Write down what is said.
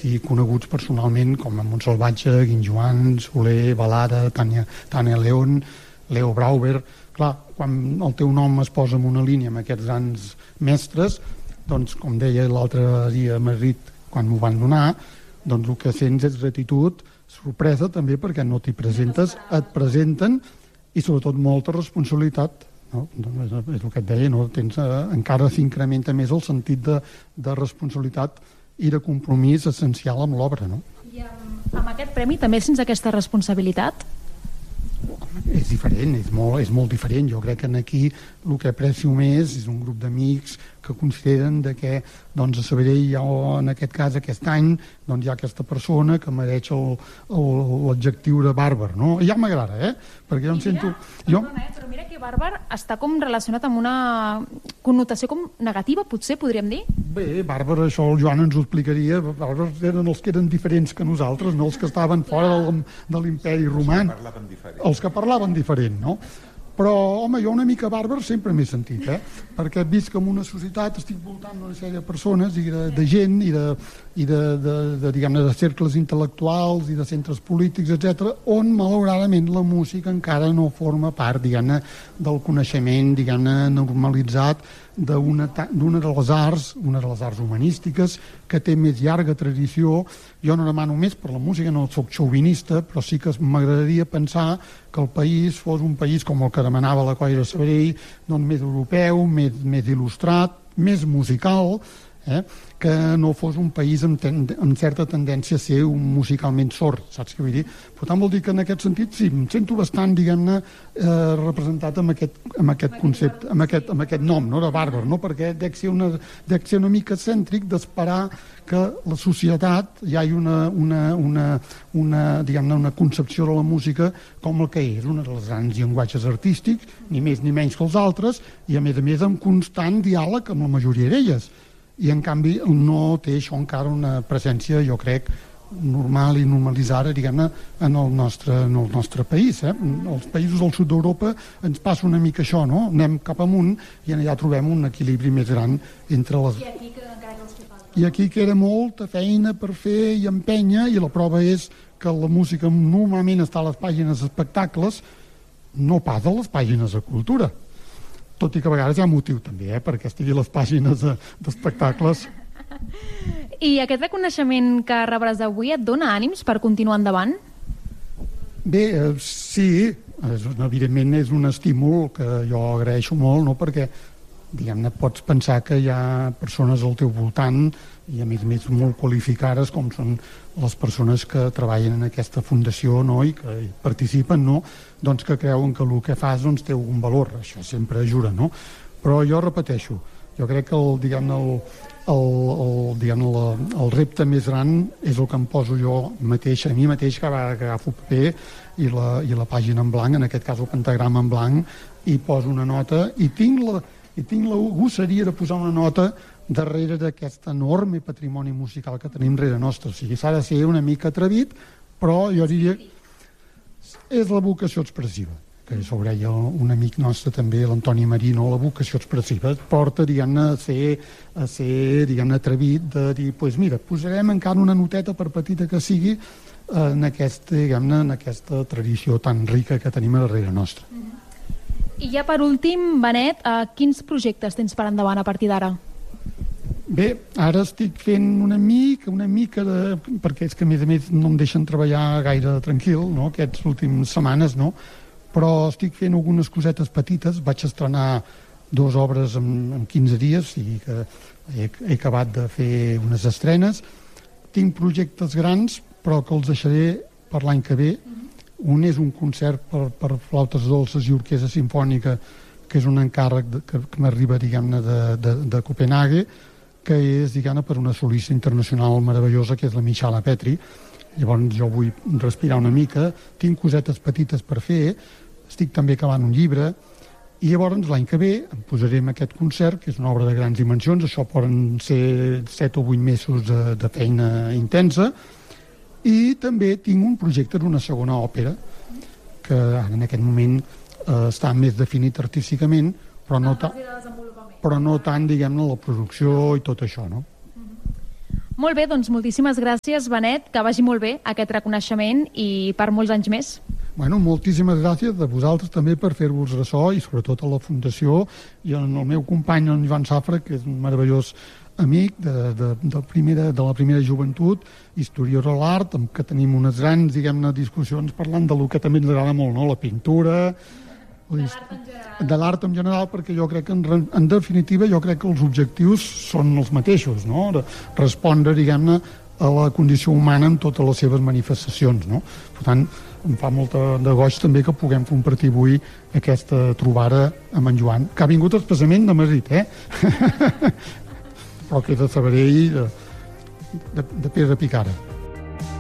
sí coneguts personalment, com a Montsalvatge, Guinjoan, Soler, Balada, Tània León, Leo Brauber. Clar, quan el teu nom es posa en una línia amb aquests grans mestres, doncs, com deia l'altre dia a Madrid, quan m'ho van donar, doncs el que sents és gratitud, sorpresa també, perquè no t'hi presentes, et presenten, i sobretot molta responsabilitat, no? És el que et deia, no? Encara s'incrementa més el sentit de responsabilitat i de compromís essencial amb l'obra, no? I amb aquest premi també sents aquesta responsabilitat? És diferent, és molt diferent. Jo crec que aquí el que aprecio més és un grup d'amics que consideren que doncs, a Sabadell hi ha, en aquest cas, aquest any, doncs, hi ha aquesta persona que mereix l'adjectiu de bàrbar, no? I ja m'agrada, perquè jo em sento... Perdona, però mira que bàrbar està com relacionat amb una connotació com negativa, potser, podríem dir? Bé, bàrbar, això el Joan ens ho explicaria, bàrbars eren els que eren diferents que nosaltres, no els que estaven fora de l'imperi romà. Els que parlaven diferent, no? Però, home, jo una mica bàrbar sempre m'he sentit, perquè visc en una societat, estic voltant d'una sèrie de persones i de gent i diguem-ne, de cercles intel·lectuals i de centres polítics, etc., on, malauradament, la música encara no forma part, diguem-ne, del coneixement, diguem-ne, normalitzat d'una de les arts humanístiques, que té més llarga tradició. Jo no demano més per la música, no soc xauvinista, però sí que m'agradaria pensar que el país fos un país com el que demanava la Colla de Sabadell, doncs més europeu, més il·lustrat, més musical, que no fos un país amb certa tendència a ser musicalment sord, saps què vull dir? Per tant, vol dir que en aquest sentit sí, em sento bastant, diguem-ne, representat amb aquest concepte, amb aquest nom, no?, de bàrbar, no? Perquè dec ser una mica excèntric d'esperar que la societat hi hagi una concepció de la música com el que és, un dels grans llenguatges artístics, ni més ni menys que els altres, i a més amb constant diàleg amb la majoria d'elles. I en canvi no té això encara una presència, jo crec, normal i normalitzada, diguem-ne, en el nostre país. Els països del sud d'Europa ens passa una mica això, no? Anem cap amunt i allà trobem un equilibri més gran entre les... I aquí queda molta feina per fer i empènyer, i la prova és que la música normalment està a les pàgines d'espectacles, no pas a les pàgines de cultura. Tot i que a vegades hi ha motiu també, perquè estigui a les pàgines d'espectacles. I aquest reconeixement que rebràs avui et dona ànims per continuar endavant? Bé, sí, evidentment és un estímul que jo agraeixo molt, no? Perquè, diguem-ne, pots pensar que hi ha persones al teu voltant, i a més molt qualificades, com són les persones que treballen en aquesta fundació, no?, i que hi participen, no?, doncs que creuen que el que fas doncs, té algun valor. Això sempre ajuda, no? Però jo repeteixo, jo crec que el repte més gran és el que em poso jo mateix, a mi mateix, que agafo paper i la pàgina en blanc, en aquest cas el pentagrama en blanc, i poso una nota, i tinc la gosseria de posar una nota darrere d'aquest enorme patrimoni musical que tenim darrere nostre. O sigui, s'ha de ser una mica atrevit, però jo diria és la vocació expressiva, que això ho deia un amic nostre també, l'Antoni Marino, la vocació expressiva et porta, diguem-ne, a ser diguem-ne, atrevit de dir, doncs mira, posarem encara una noteta, per petita que sigui, en aquesta tradició tan rica que tenim a darrere nostra. I ja per últim, Benet, quins projectes tens per endavant a partir d'ara? Bé, ara estic fent una mica de... perquè és que a més no em deixen treballar gaire tranquil, no?, aquestes últimes setmanes, no?, però estic fent algunes cosetes petites. Vaig estrenar 2 obres en 15 dies, o sigui que he acabat de fer unes estrenes. Tinc projectes grans, però que els deixaré per l'any que ve. Un és un concert per flautes dolces i orquestra simfònica, que és un encàrrec que m'arriba, diguem-ne, de Copenhague, que és, diguem-ne, per una solista internacional meravellosa, que és la Michala Petri. Llavors jo vull respirar una mica, tinc cosetes petites per fer, estic també acabant un llibre, i llavors l'any que ve em posaré en aquest concert, que és una obra de grans dimensions, això poden ser 7 o 8 mesos de feina intensa, i també tinc un projecte d'una segona òpera, que en aquest moment està més definit artísticament, però no tant, diguem-ne, la producció i tot això, no? Molt bé, doncs moltíssimes gràcies, Benet, que vagi molt bé aquest reconeixement i per molts anys més. Bueno, moltíssimes gràcies a vosaltres també per fer-vos ressò i sobretot a la Fundació i al meu company, en Joan Safra, que és un meravellós amic de la primera joventut, historiador de l'art, amb què tenim unes grans, diguem-ne, discussions parlant de lo que també ens agrada molt, no? La pintura, de l'art en general, perquè jo crec que en definitiva jo crec que els objectius són els mateixos, no? Respondre, diguem-ne, a la condició humana en totes les seves manifestacions, no? Per tant, em fa molt de goig també que puguem compartir avui aquesta trobada amb en Joan, que ha vingut expressament de Madrid, però que és de Sabadell, de Pedra Picada.